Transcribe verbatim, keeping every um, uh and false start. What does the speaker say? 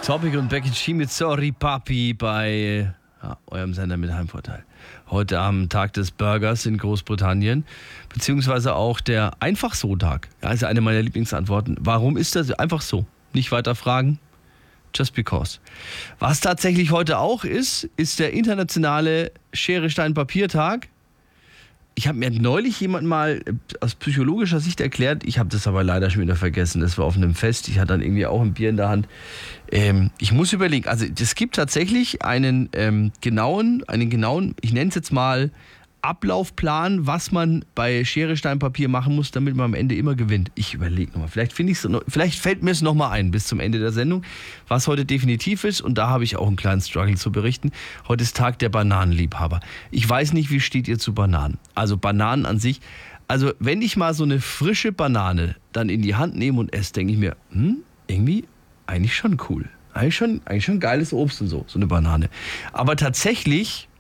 Topic und Becky G mit Sorry Papi bei ja, eurem Sender mit Heimvorteil. Heute am Tag des Burgers in Großbritannien, beziehungsweise auch der Einfach-so-Tag. Ja, ist eine meiner Lieblingsantworten. Warum ist das einfach so? Nicht weiter fragen, just because. Was tatsächlich heute auch ist, ist der internationale Schere-Stein-Papier-Tag. Ich habe mir neulich jemand mal aus psychologischer Sicht erklärt, ich habe das aber leider schon wieder vergessen, das war auf einem Fest, ich hatte dann irgendwie auch ein Bier in der Hand. Ähm, ich muss überlegen, also es gibt tatsächlich einen ähm, genauen, einen genauen, ich nenne es jetzt mal Ablaufplan, was man bei Schere, Stein, Papier machen muss, damit man am Ende immer gewinnt. Ich überlege nochmal, vielleicht finde ich es, vielleicht fällt mir es nochmal ein bis zum Ende der Sendung, was heute definitiv ist, und da habe ich auch einen kleinen Struggle zu berichten. Heute ist Tag der Bananenliebhaber. Ich weiß nicht, wie steht ihr zu Bananen? Also Bananen an sich, also wenn ich mal so eine frische Banane dann in die Hand nehme und esse, denke ich mir, hm, irgendwie eigentlich schon cool. Eigentlich schon, eigentlich schon geiles Obst und so, so eine Banane. Aber tatsächlich